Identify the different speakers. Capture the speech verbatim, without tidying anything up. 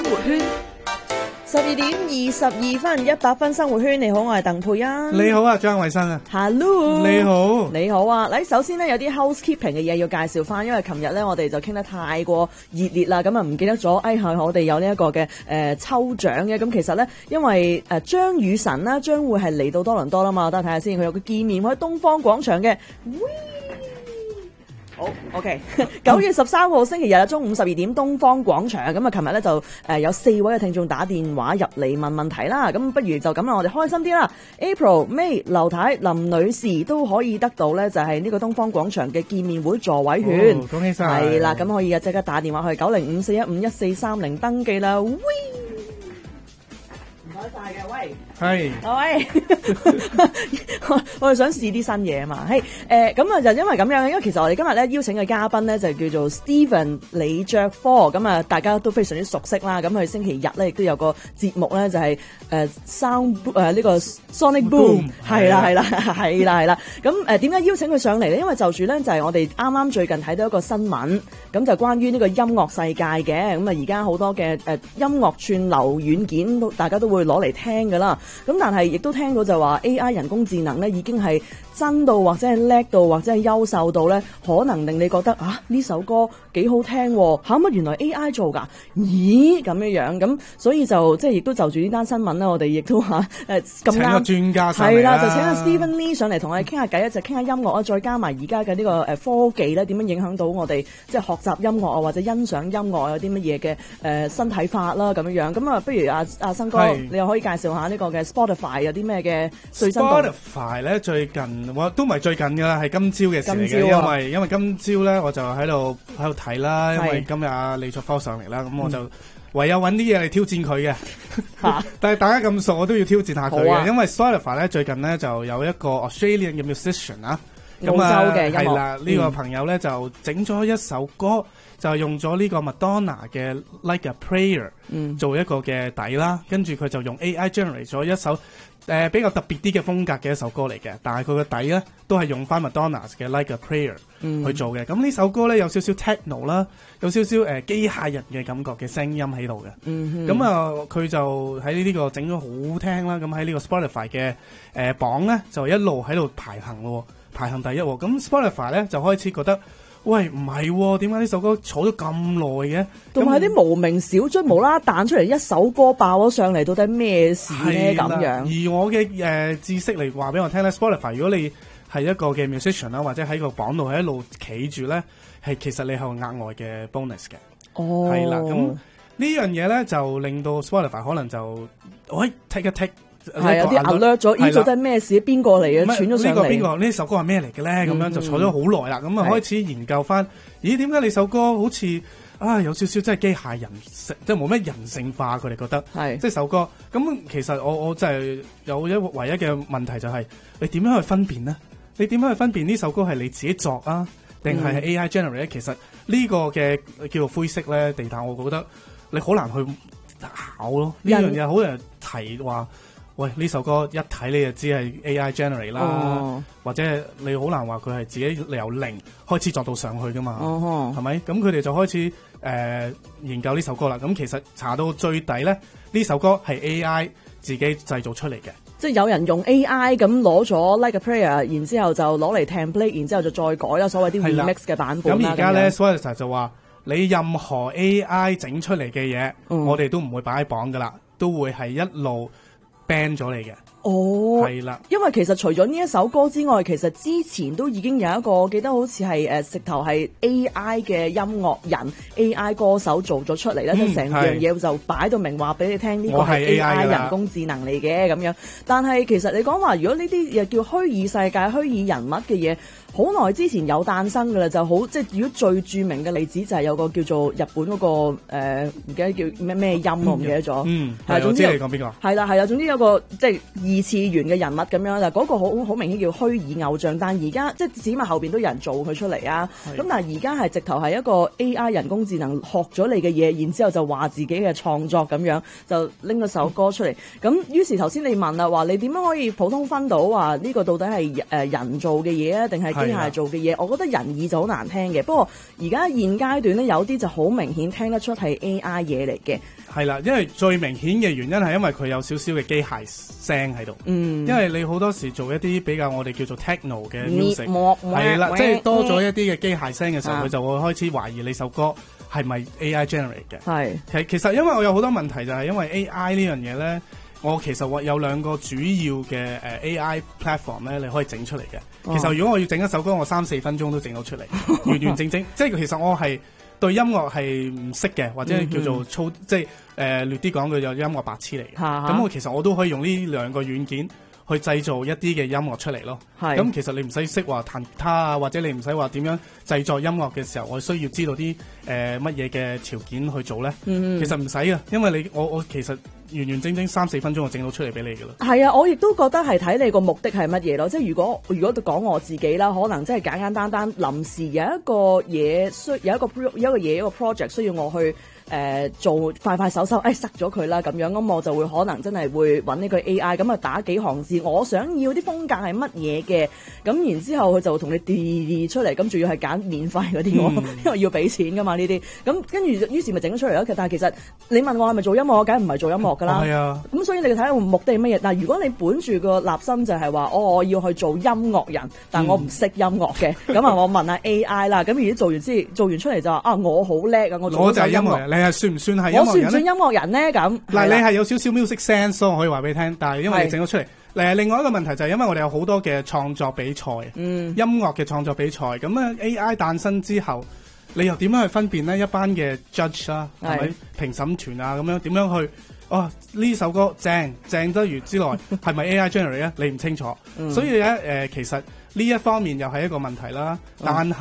Speaker 1: 活圈。十二點二十二分，一百分生活圈，你好，我係鄧佩欣。
Speaker 2: 你好啊，張偉生啊。
Speaker 1: Hello。
Speaker 2: 你好。
Speaker 1: 你好啊。嚟，首先呢，有啲 housekeeping 嘅嘢要介紹翻，因為琴日咧我哋就傾得太過熱烈啦，咁啊唔記得咗，哎係我哋有呢一個嘅誒、呃、抽獎嘅，咁其實咧因為誒張雨晨啦將會係嚟到多倫多啦嘛，等我睇下先，佢有個見面會喺東方廣場嘅。好 ，OK， 九月十三號星期日中午十二點東方廣場，咁啊，琴日咧就誒有四位嘅聽眾打電話入嚟問問題啦，咁不如就咁啦，我哋開心啲啦 ，April、May、劉太、林女士都可以得到咧，就係呢個東方廣場嘅見面會座位券，
Speaker 2: 哦、恭喜晒，
Speaker 1: 係啦，咁可以啊，即刻打電話去九零五四一五一四三零登記啦，喂，唔該晒嘅，喂。
Speaker 2: 係，
Speaker 1: 喂，我我哋想試啲新嘢啊嘛，係誒咁啊就因為咁樣，因為其實我哋今日咧邀請嘅嘉賓咧就叫做 Steven 李卓科，咁啊大家都非常之熟悉啦，咁佢星期日咧亦都有個節目咧就係誒 Sound 誒呢個 Sonic Boom， 係啦係啦係啦係啦，咁誒點解邀請佢上嚟咧？因為就住咧就係我哋啱啱最近睇到一個新聞，咁就關於呢個音樂世界嘅，咁啊而家好多嘅誒音樂串流軟件都大家都會攞嚟聽噶啦。咁但係亦都聽到就話 A I 人工智能咧已經係真到或者係叻到或者係優秀到咧，可能令你覺得啊呢首歌幾好聽喎，嚇乜原來 A I 做㗎？咦咁樣樣咁，所以就即係亦都就住呢單新聞咧，我哋亦都嚇誒咁啱
Speaker 2: 請個專家上嚟
Speaker 1: 係啦，就請阿 Steven Lee 上嚟同我哋傾下偈，一就傾下音樂啊，再加埋而家嘅呢個誒科技咧點樣影響到我哋即係學習音樂啊或者欣賞音樂有啲乜嘢嘅誒新睇法啦咁樣樣。咁啊，不如阿阿生哥你又可以介紹下呢個嘅 Spotify 有啲咩嘅最新動
Speaker 2: Spotify 咧最近我都唔係最近㗎啦，係今朝嘅事嚟嘅，因為因為今朝咧我就喺度喺度睇啦，因為今日阿李卓科上嚟啦，咁我就唯有揾啲嘢嚟挑戰佢嘅。但係大家咁熟，我都要挑戰下佢嘅，啊、因為 Spotify 咧最近咧就有一個 Australian 嘅 musician 啊，咁啊係啦，呢、呢個朋友咧就整咗一首歌，就用咗呢個 Madonna 嘅 Like a Prayer、嗯、做一個嘅底啦，跟住佢就用 A I generate 咗一首誒、呃、比較特別啲嘅風格嘅一首歌嚟嘅，但係佢個底咧都係用翻 Madonna 嘅 Like a Prayer、嗯、去做嘅。咁呢首歌咧有少少 techno 啦，有少少誒機械人嘅感覺嘅聲音喺度嘅。咁、嗯、啊，佢就喺呢個整咗好聽啦。咁喺呢個 Spotify 嘅誒、呃、榜咧就一路喺度排行咯，排行第一。咁 Spotify 咧就開始覺得。喂，唔係，點解呢首歌坐咗咁耐嘅？
Speaker 1: 同埋啲無名小卒無啦啦彈出嚟一首歌爆咗上嚟，到底咩事咧？咁樣。
Speaker 2: 而我嘅誒、呃、知識嚟話俾我聽咧 ，Spotify 如果你係一個嘅 musician 啦，或者喺個榜度係一路企住咧，係其實你係額外嘅 bonus 嘅。
Speaker 1: 哦，
Speaker 2: 係啦，咁呢樣嘢咧就令到 Spotify 可能就喂 take 一 take。
Speaker 1: 係有啲 alert 咗，咦？到底咩事？邊個嚟嘅？傳咗上嚟？
Speaker 2: 呢個邊個？呢首歌係咩嚟嘅咧？咁、嗯、樣就坐咗好耐啦，咁啊開始研究翻，咦？點解你首歌好似啊有少少真係機械人，即係冇咩人性化？佢哋覺得係即係首歌。咁其實我我真係有一唯一嘅問題就係、是，你點樣去分辨呢？你點樣去分辨呢首歌係你自己作啊，定係 A I generate 咧？其實呢個嘅叫做灰色咧地帶，我覺得你好難去考咯。呢樣嘢好多人提話。喂，呢首歌一睇你就知係 A I generate 啦，哦、或者你好難話佢係自己由零開始作到上去噶嘛，係、哦、咪？咁佢哋就開始誒、呃、研究呢首歌啦。咁其實查到最底咧，呢首歌係 A I 自己製造出嚟嘅，
Speaker 1: 即係有人用 A I 咁攞咗 Like a Prayer， 然之後就攞嚟 template， 然之後就再改啦，所謂啲 remix 嘅版本啦。咁而家咧
Speaker 2: Spotify 就話你任何 A I 整出嚟嘅嘢，嗯、我哋都唔會擺喺榜噶啦，都會係一路ban 咗你嘅。
Speaker 1: 哦，
Speaker 2: 係啦，
Speaker 1: 因為其實除咗呢一首歌之外，其實之前都已經有一個，我記得好似係誒直頭係 A I 嘅音樂人 A I 歌手做咗出嚟咧，即成樣嘢就擺到明話俾你聽，呢個係 A I 人工智能嚟嘅咁樣。但係其實你講話，如果呢啲又叫虛擬世界、虛擬人物嘅嘢，好耐之前有誕生噶啦，就好即係如果最著名嘅例子就係有個叫做日本嗰、那個誒唔、呃、記得叫咩咩音，我唔記得咗。
Speaker 2: 嗯，係總之你講邊個？
Speaker 1: 係啦係啦，總之有個即係二次元嘅人物咁樣，嗱嗰個好好明顯叫虛擬偶像，但而家即係起碼後邊都有人做佢出嚟啊。咁但係而家係直頭係一個 A I 人工智能學咗你嘅嘢，然之後就話自己嘅創作咁樣，就拎咗首歌出嚟。咁、嗯、於是頭先你問啦，話你點樣可以普通分到話呢個到底係誒人做嘅嘢啊，定係機械做嘅嘢？我覺得人耳就好難聽嘅。不過而家現階段咧，有啲就好明顯聽得出係 A I 嘢嚟嘅。
Speaker 2: 係啦，因為最明顯嘅原因係因為佢有少少嘅機械聲喺度。嗯，因為你好多時做一啲比較我哋叫做 techno 嘅 music， 係啦，即係多咗一啲嘅機械聲嘅時候，佢、啊、就會開始懷疑你首歌係咪 A I generate 嘅。係，其其實因為我有好多問題就係因為 A I 呢樣嘢咧，我其實我有兩個主要嘅誒 A I platform 咧，你可以整出嚟嘅。其實如果我要整一首歌，我三四分鐘都整到出嚟，完完整整。即係其實我係對音樂係唔識嘅，或者叫做粗，嗯、即係誒劣啲講佢就音樂白痴嚟嘅。咁我其實我都可以用呢兩個軟件去製造一啲嘅音樂出嚟咯。咁其實你唔使識話彈吉他啊，或者你唔使話點樣製作音樂嘅時候，我需要知道啲誒乜嘢嘅條件去做咧。嗯、其實唔使嘅，因為你我我其實完完整整三四分鐘就整到出嚟俾你㗎啦。係啊，我亦都覺得係睇你個目的係乜嘢咯。即係如果如果講我自己啦，可能即係簡簡單單臨時有一個嘢需有一個有一個嘢一個 project 需要我去。誒、呃、做快快手手，誒塞咗佢啦咁樣，咁我就會可能真係會揾呢個 A I， 咁啊打幾行字，我想要啲風格係乜嘢嘅，咁然之後佢就同你 delete 出嚟，咁仲要係揀免費嗰啲喎，因為要俾錢噶嘛呢啲，咁跟住於是咪整咗出嚟咯。但係其實你問我係咪做音樂，我梗係唔係做音樂噶啦。係啊。咁所以你睇下目的係乜嘢？但係如果你本住個立心就係話，哦我要去做音樂人，但我唔識音樂嘅，咁啊我問下 A I 啦，咁如果做完之做完出嚟就話啊我好叻啊，我做咗音樂。係算唔算係音樂人？我算唔算音樂人咧？咁嗱，你係有少少 music sense 咯，我可以話俾你聽。但係因為你整咗出嚟，誒，另外一個問題就係因為我哋有好多嘅創作比賽，嗯，音樂嘅創作比賽。咁啊 A I 誕生之後，你又點樣去分辨呢？一班嘅 judge 啦，係咪評審團啊？咁樣點樣去？哦，呢首歌正正得如之內，係咪 A I generate 咧？你唔清楚，嗯、所以咧誒、呃，其實呢一方面又係一個問題啦。但係